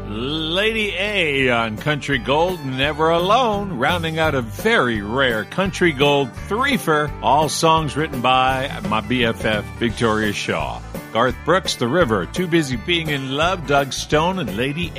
Lady A on Country Gold, Never Alone, rounding out a very rare Country Gold threefer, all songs written by my BFF, Victoria Shaw. Garth Brooks, The River, Too Busy Being in Love, Doug Stone, and Lady